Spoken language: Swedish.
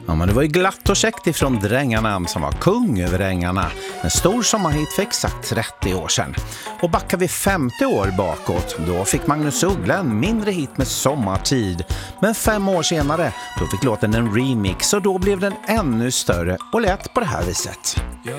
Ja, men det var ju glatt och käckt ifrån Drängarna som var kung över ängarna. En stor sommarhit för exakt 30 år sedan. Och backar vi 50 år bakåt, då fick Magnus Uggla en mindre hit med Sommartid. Men 5 år senare, då fick låten en remix och då blev den ännu större och lät på det här viset.